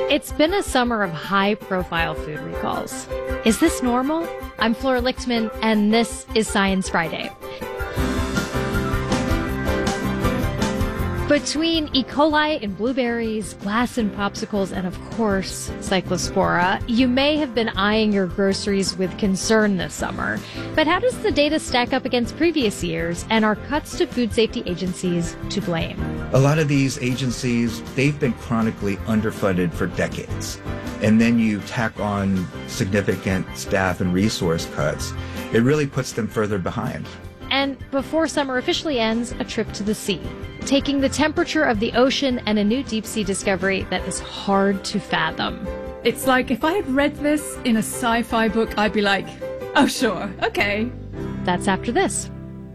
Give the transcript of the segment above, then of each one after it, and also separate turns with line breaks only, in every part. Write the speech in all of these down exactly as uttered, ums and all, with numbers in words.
It's been a summer of high-profile food recalls. Is this normal? I'm Flora Lichtman, and this is Science Friday. Between E. coli in blueberries, glass in popsicles, and of course, Cyclospora, you may have been eyeing your groceries with concern this summer. But how does the data stack up against previous years, and are cuts to food safety agencies to blame?
A lot of these agencies, they've been chronically underfunded for decades. And then you tack on significant staff and resource cuts, it really puts them further behind.
And before summer officially ends, a trip to the sea, taking the temperature of the ocean and a new deep sea discovery that is hard to fathom.
It's like if I had read this in a sci-fi book, I'd be like, oh sure, okay.
That's after this.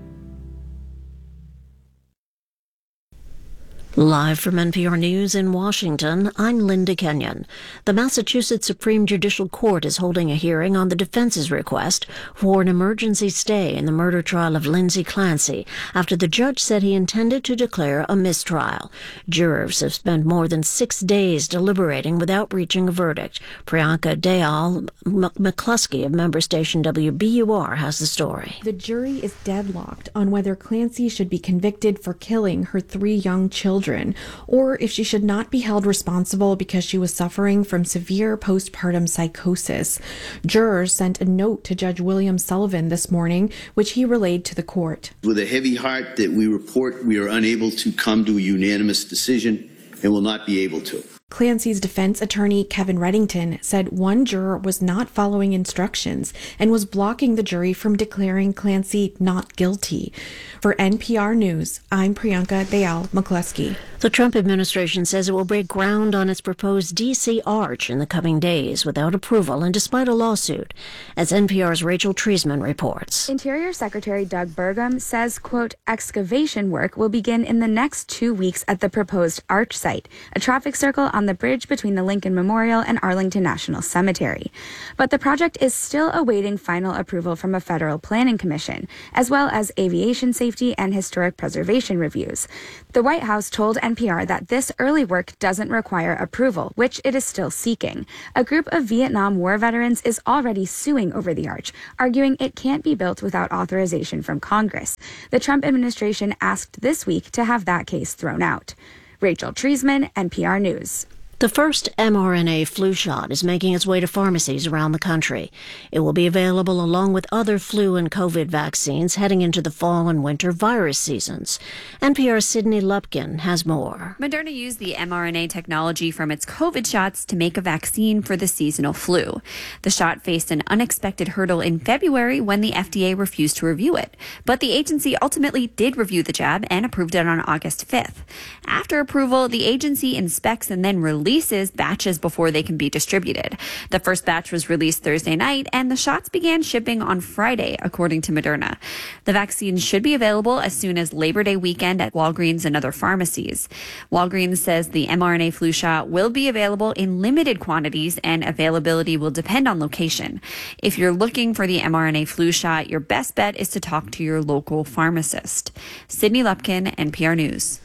Live from N P R News in Washington, I'm Linda Kenyon. The Massachusetts Supreme Judicial Court is holding a hearing on the defense's request for an emergency stay in the murder trial of Lindsay Clancy after the judge said he intended to declare a mistrial. Jurors have spent more than six days deliberating without reaching a verdict. Priyanka Dayal McCluskey of member station W B U R has the story.
The jury is deadlocked on whether Clancy should be convicted for killing her three young children, or if she should not be held responsible because she was suffering from severe postpartum psychosis. Jurors sent a note to Judge William Sullivan this morning, which he relayed to the court.
With a heavy heart that we report we are unable to come to a unanimous decision and will not be able to.
Clancy's defense attorney, Kevin Reddington, said one juror was not following instructions and was blocking the jury from declaring Clancy not guilty. For N P R News, I'm Priyanka Dayal McCluskey.
The Trump administration says it will break ground on its proposed D C arch in the coming days without approval and despite a lawsuit, as N P R's Rachel Treisman reports.
Interior Secretary Doug Burgum says, quote, excavation work will begin in the next two weeks at the proposed arch site, a traffic circle on the bridge between the Lincoln Memorial and Arlington National Cemetery. But the project is still awaiting final approval from a federal planning commission, as well as aviation safety and historic preservation reviews. The White House told N P R that this early work doesn't require approval, which it is still seeking. A group of Vietnam War veterans is already suing over the arch, arguing it can't be built without authorization from Congress. The Trump administration asked this week to have that case thrown out. Rachel Treisman, N P R News.
The first mRNA flu shot is making its way to pharmacies around the country. It will be available along with other flu and COVID vaccines heading into the fall and winter virus seasons. N P R's Sydney Lupkin has more.
Moderna used the mRNA technology from its COVID shots to make a vaccine for the seasonal flu. The shot faced an unexpected hurdle in February when the F D A refused to review it. But the agency ultimately did review the jab and approved it on August fifth. After approval, the agency inspects and then releases releases batches before they can be distributed. The first batch was released Thursday night, and the shots began shipping on Friday, according to Moderna. The vaccine should be available as soon as Labor Day weekend at Walgreens and other pharmacies. Walgreens says the mRNA flu shot will be available in limited quantities, and availability will depend on location. If you're looking for the mRNA flu shot, your best bet is to talk to your local pharmacist. Sydney Lupkin, N P R News.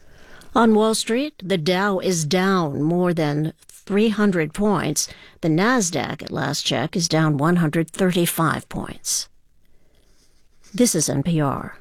On Wall Street, the Dow is down more than three hundred points. The Nasdaq, at last check, is down one hundred thirty-five points. This is N P R.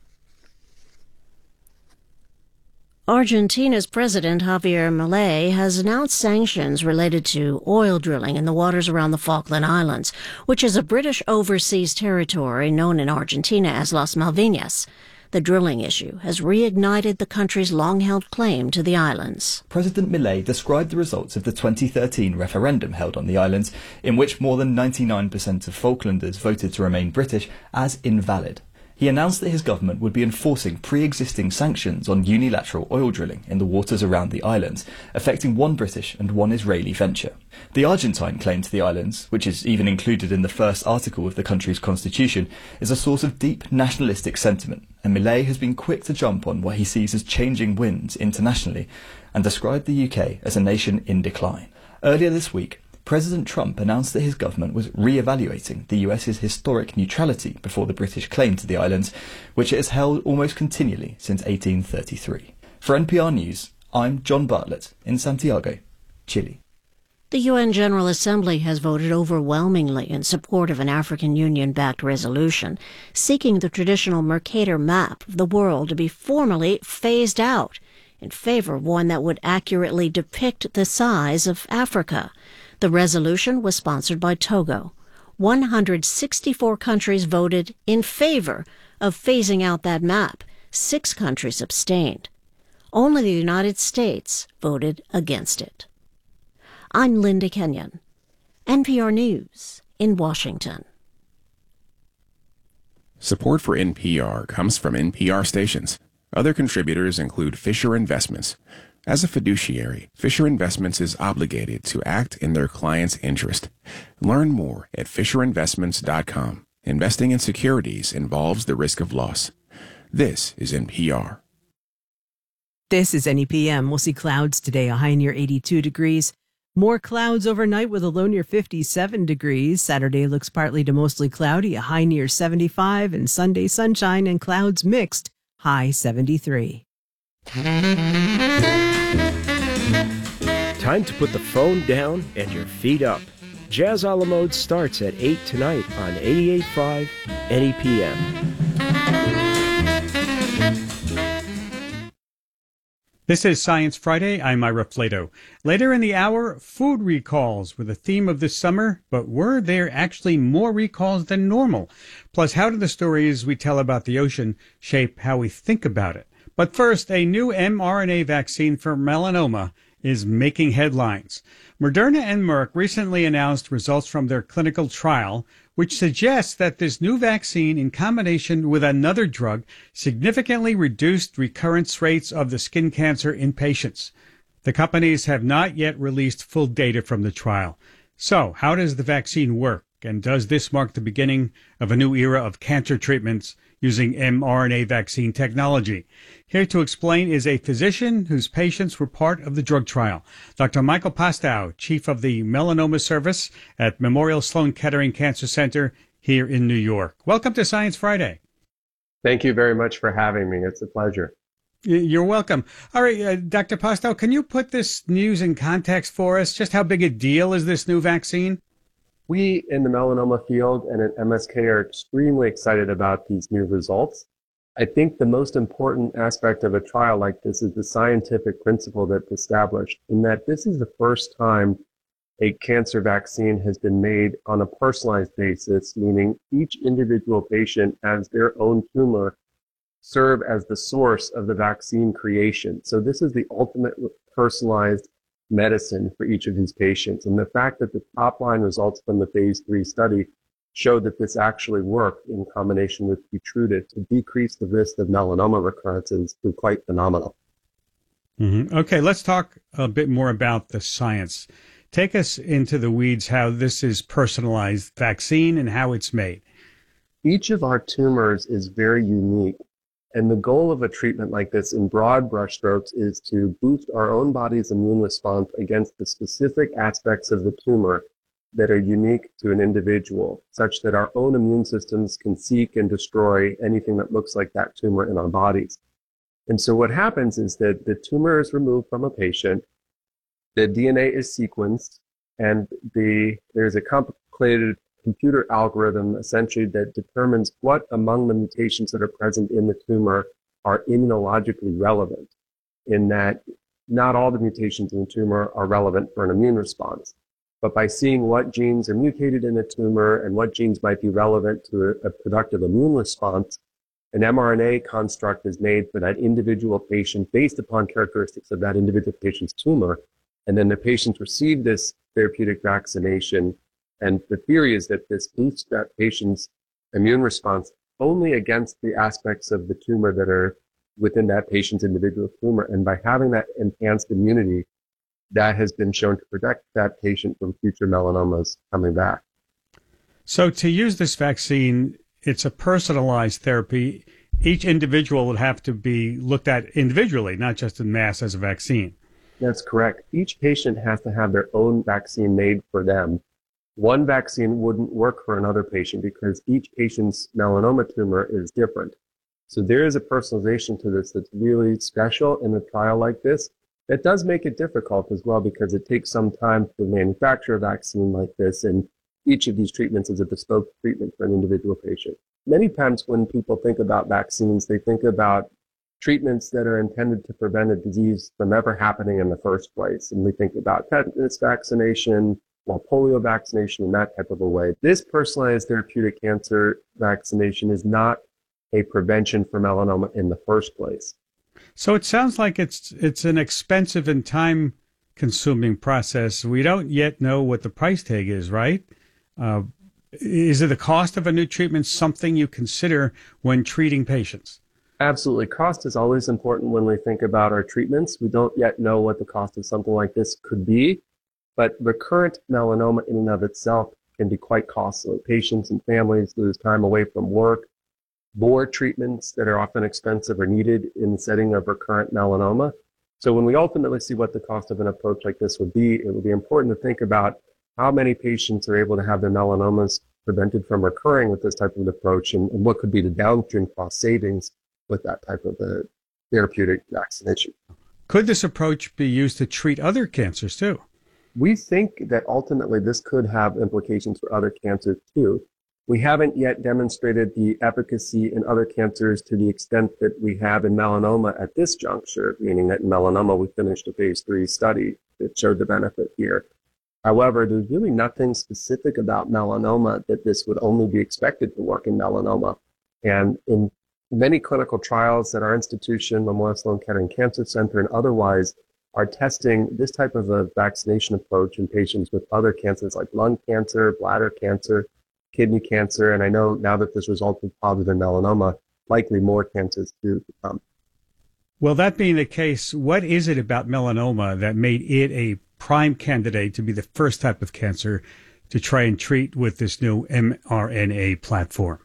Argentina's President Javier Milei has announced sanctions related to oil drilling in the waters around the Falkland Islands, which is a British overseas territory known in Argentina as Las Malvinas. The drilling issue has reignited the country's long-held claim to the islands.
President Milei described the results of the twenty thirteen referendum held on the islands, in which more than ninety-nine percent of Falklanders voted to remain British, as invalid. He announced that his government would be enforcing pre-existing sanctions on unilateral oil drilling in the waters around the islands, affecting one British and one Israeli venture. The Argentine claim to the islands, which is even included in the first article of the country's constitution, is a source of deep nationalistic sentiment, and Milei has been quick to jump on what he sees as changing winds internationally and described the U K as a nation in decline. Earlier this week, President Trump announced that his government was re-evaluating the US's historic neutrality before the British claim to the islands, which it has held almost continually since eighteen thirty-three. For N P R News, I'm John Bartlett in Santiago, Chile.
The U N General Assembly has voted overwhelmingly in support of an African Union-backed resolution seeking the traditional Mercator map of the world to be formally phased out in favor of one that would accurately depict the size of Africa. The resolution was sponsored by Togo. one hundred sixty-four countries voted in favor of phasing out that map. Six countries abstained. Only the United States voted against it. I'm Linda Kenyon, N P R News in Washington.
Support for N P R comes from N P R stations. Other contributors include Fisher Investments. As a fiduciary, Fisher Investments is obligated to act in their client's interest. Learn more at fisher investments dot com. Investing in securities involves the risk of loss. This is N P R.
This is N E P M. We'll see clouds today, a high near eighty-two degrees. More clouds overnight with a low near fifty-seven degrees. Saturday looks partly to mostly cloudy, a high near seventy-five, and Sunday sunshine and clouds mixed, high seventy-three.
Time to put the phone down and your feet up. Jazz a la mode starts at eight tonight on eighty-eight point five N E P M.
This is Science Friday. I'm Ira Flato. Later in the hour, food recalls were the theme of this summer, but were there actually more recalls than normal? Plus, how do the stories we tell about the ocean shape how we think about it? But first, a new mRNA vaccine for melanoma is making headlines. Moderna and Merck recently announced results from their clinical trial, which suggests that this new vaccine, in combination with another drug, significantly reduced recurrence rates of the skin cancer in patients. The companies have not yet released full data from the trial. So, how does the vaccine work? And does this mark the beginning of a new era of cancer treatments using mRNA vaccine technology? Here to explain is a physician whose patients were part of the drug trial, Doctor Michael Pastow, chief of the melanoma service at Memorial Sloan Kettering Cancer Center here in New York. Welcome to Science Friday.
Thank you very much for having me. It's a pleasure.
You're welcome. All right, uh, Doctor Pastow, can you put this news in context for us? Just how big a deal is this new vaccine?
We in the melanoma field and at M S K are extremely excited about these new results. I think the most important aspect of a trial like this is the scientific principle that's established, in that this is the first time a cancer vaccine has been made on a personalized basis, meaning each individual patient has their own tumor serve as the source of the vaccine creation. So this is the ultimate personalized medicine for each of these patients. And the fact that the top line results from the phase three study showed that this actually worked in combination with Keytruda to decrease the risk of melanoma recurrences is quite phenomenal.
Mm-hmm. Okay, let's talk a bit more about the science. Take us into the weeds how this is personalized vaccine and how it's made.
Each of our tumors is very unique. And the goal of a treatment like this in broad brushstrokes is to boost our own body's immune response against the specific aspects of the tumor that are unique to an individual, such that our own immune systems can seek and destroy anything that looks like that tumor in our bodies. And so what happens is that the tumor is removed from a patient, the D N A is sequenced, and the there's a complicated computer algorithm essentially that determines what among the mutations that are present in the tumor are immunologically relevant, in that not all the mutations in the tumor are relevant for an immune response. But by seeing what genes are mutated in the tumor and what genes might be relevant to a, a productive immune response, an mRNA construct is made for that individual patient based upon characteristics of that individual patient's tumor. And then the patients receive this therapeutic vaccination. And the theory is that this boosts that patient's immune response only against the aspects of the tumor that are within that patient's individual tumor. And by having that enhanced immunity, that has been shown to protect that patient from future melanomas coming back.
So to use this vaccine, it's a personalized therapy. Each individual would have to be looked at individually, not just in mass as a vaccine.
That's correct. Each patient has to have their own vaccine made for them. One vaccine wouldn't work for another patient because each patient's melanoma tumor is different. So there is a personalization to this that's really special in a trial like this. That does make it difficult as well because it takes some time to manufacture a vaccine like this, and each of these treatments is a bespoke treatment for an individual patient. Many times when people think about vaccines, they think about treatments that are intended to prevent a disease from ever happening in the first place. And we think about tetanus vaccination, well, polio vaccination in that type of a way. This personalized therapeutic cancer vaccination is not a prevention for melanoma in the first place.
So it sounds like it's it's an expensive and time-consuming process. We don't yet know what the price tag is, right? Uh, is it the cost of a new treatment something you consider when treating patients?
Absolutely. Cost is always important when we think about our treatments. We don't yet know what the cost of something like this could be, but recurrent melanoma in and of itself can be quite costly. Patients and families lose time away from work. More treatments that are often expensive are needed in the setting of recurrent melanoma. So when we ultimately see what the cost of an approach like this would be, it would be important to think about how many patients are able to have their melanomas prevented from recurring with this type of approach, and, and what could be the downstream cost savings with that type of a therapeutic vaccination.
Could this approach be used to treat other cancers too?
We think that ultimately this could have implications for other cancers too. We haven't yet demonstrated the efficacy in other cancers to the extent that we have in melanoma at this juncture, meaning that in melanoma we finished a phase three study that showed the benefit here. However, there's really nothing specific about melanoma that this would only be expected to work in melanoma. And in many clinical trials at our institution, Memorial Sloan Kettering Cancer Center, and otherwise, are testing this type of a vaccination approach in patients with other cancers like lung cancer, bladder cancer, kidney cancer, and I know now that this resulted positive in melanoma, likely more cancers to come.
Well, that being the case, what is it about melanoma that made it a prime candidate to be the first type of cancer to try and treat with this new mRNA platform?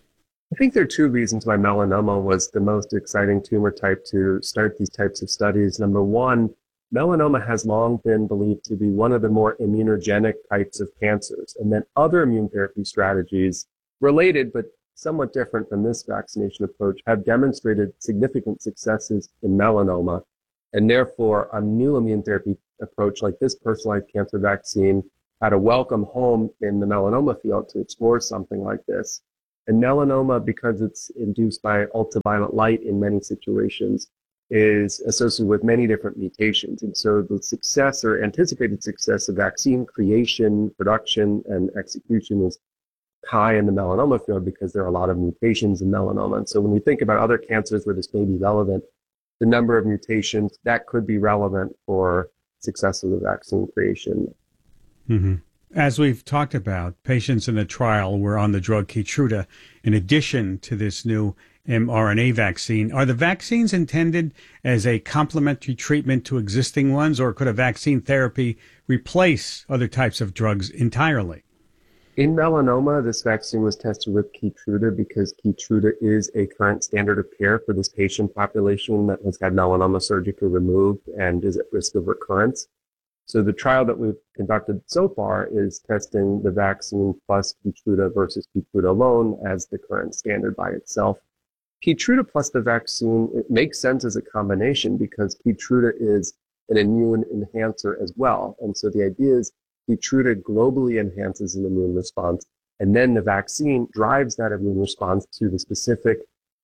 I think there are two reasons why melanoma was the most exciting tumor type to start these types of studies. Number one, melanoma has long been believed to be one of the more immunogenic types of cancers, and that other immune therapy strategies, related but somewhat different from this vaccination approach, have demonstrated significant successes in melanoma, and therefore a new immune therapy approach like this personalized cancer vaccine had a welcome home in the melanoma field to explore something like this. And melanoma, because it's induced by ultraviolet light in many situations, is associated with many different mutations. And so the success or anticipated success of vaccine creation, production, and execution is high in the melanoma field because there are a lot of mutations in melanoma. And so when we think about other cancers where this may be relevant, the number of mutations, that could be relevant for success of the vaccine creation.
Mm-hmm. As we've talked about, patients in the trial were on the drug Keytruda in addition to this new mRNA vaccine. Are the vaccines intended as a complementary treatment to existing ones, or could a vaccine therapy replace other types of drugs entirely?
In melanoma, this vaccine was tested with Keytruda because Keytruda is a current standard of care for this patient population that has had melanoma surgically removed and is at risk of recurrence. So the trial that we've conducted so far is testing the vaccine plus Keytruda versus Keytruda alone as the current standard by itself. Keytruda plus the vaccine, it makes sense as a combination because Keytruda is an immune enhancer as well. And so the idea is Keytruda globally enhances an immune response, and then the vaccine drives that immune response to the specific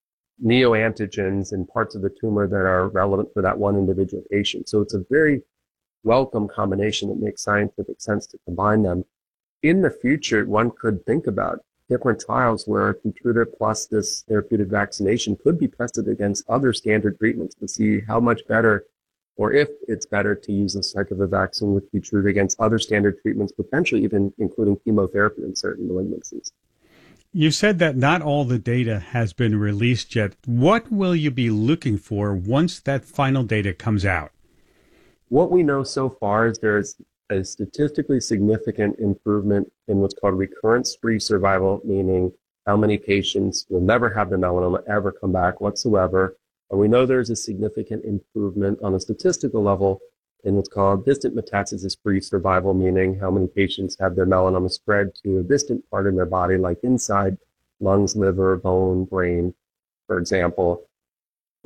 neoantigens and parts of the tumor that are relevant for that one individual patient. So it's a very welcome combination that makes scientific sense to combine them. In the future, one could think about different trials where Keytruda plus this therapeutic vaccination could be tested against other standard treatments to see how much better, or if it's better to use this type of a vaccine with Keytruda against other standard treatments, potentially even including chemotherapy in certain malignancies.
You said that not all the data has been released yet. What will you be looking for once that final data comes out?
What we know so far is there is a statistically significant improvement in what's called recurrence-free survival, meaning how many patients will never have the melanoma ever come back whatsoever. And we know there's a significant improvement on a statistical level in what's called distant metastasis-free survival, meaning how many patients have their melanoma spread to a distant part in their body, like inside lungs, liver, bone, brain, for example.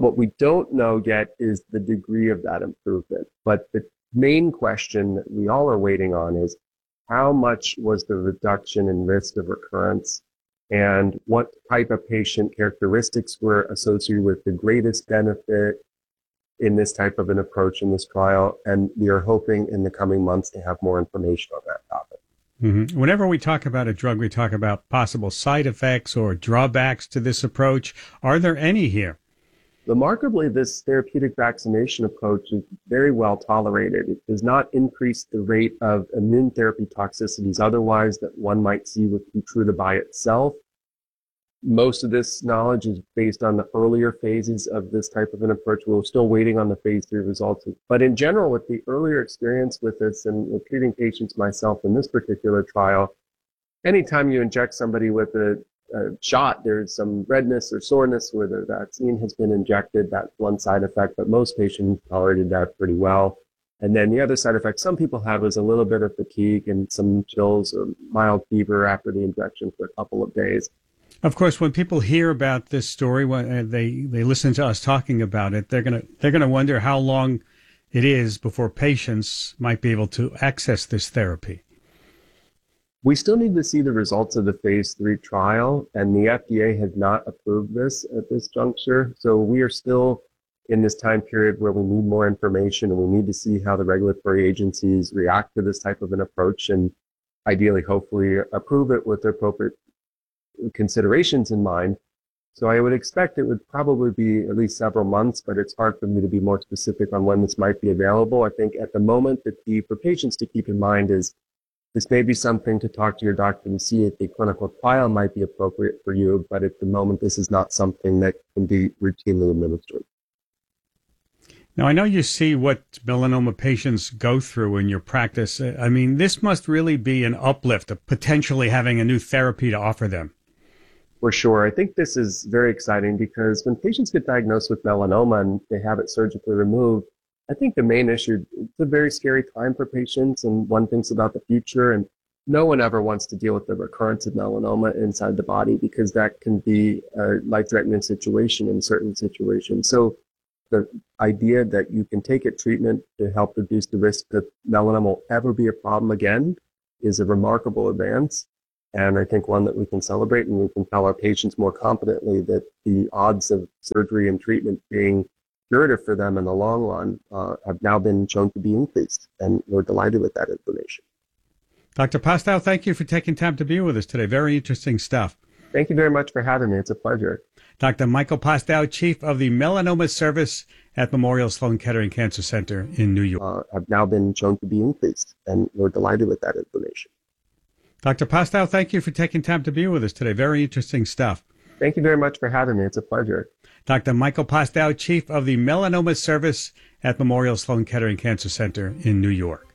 What we don't know yet is the degree of that improvement. But the main question that we all are waiting on is how much was the reduction in risk of recurrence, and what type of patient characteristics were associated with the greatest benefit in this type of an approach in this trial. And we are hoping in the coming months to have more information on that topic.
Mm-hmm. Whenever we talk about a drug, we talk about possible side effects or drawbacks to this approach. Are there any here?
Remarkably, this therapeutic vaccination approach is very well tolerated. It does not increase the rate of immune therapy toxicities otherwise that one might see with Keytruda by itself. Most of this knowledge is based on the earlier phases of this type of an approach. We're still waiting on the phase three results. But in general, with the earlier experience with this and with treating patients myself in this particular trial, anytime you inject somebody with a, a shot, there's some redness or soreness where the vaccine has been injected. That's one side effect, but most patients tolerated that pretty well. And then the other side effect some people have is a little bit of fatigue and some chills or mild fever after the injection for a couple of days.
Of course, when people hear about this story, when they, they listen to us talking about it, they're gonna they're gonna wonder how long it is before patients might be able to access this therapy.
We still need to see the results of the phase three trial, and the F D A has not approved this at this juncture. So we are still in this time period where we need more information, and we need to see how the regulatory agencies react to this type of an approach, and ideally, hopefully, approve it with the appropriate considerations in mind. So I would expect it would probably be at least several months, but it's hard for me to be more specific on when this might be available. I think at the moment, the key for patients to keep in mind is this may be something to talk to your doctor and see if a clinical trial might be appropriate for you, but at the moment, this is not something that can be routinely administered.
Now, I know you see what melanoma patients go through in your practice. I mean, this must really be an uplift of potentially having a new therapy to offer them.
For sure. I think this is very exciting because when patients get diagnosed with melanoma and they have it surgically removed, I think the main issue, it's a very scary time for patients, and one thinks about the future, and no one ever wants to deal with the recurrence of melanoma inside the body because that can be a life-threatening situation in certain situations. So the idea that you can take a treatment to help reduce the risk that melanoma will ever be a problem again is a remarkable advance. And I think one that we can celebrate, and we can tell our patients more confidently that the odds of surgery and treatment being curative for them in the long run uh, have now been shown to be increased. And we're delighted with that information.
Doctor Pastow, thank you for taking time to be with us today. Very interesting stuff.
Thank you very much for having me. It's a pleasure.
Doctor Michael Pastow, Chief of the Melanoma Service at Memorial Sloan Kettering Cancer Center in New York.
Uh, have now been shown to be increased, and we're delighted with that information.
Doctor Pastow, thank you for taking time to be with us today. Very interesting stuff.
Thank you very much for having me. It's a pleasure.
Doctor Michael Pastow, Chief of the Melanoma Service at Memorial Sloan Kettering Cancer Center in New York.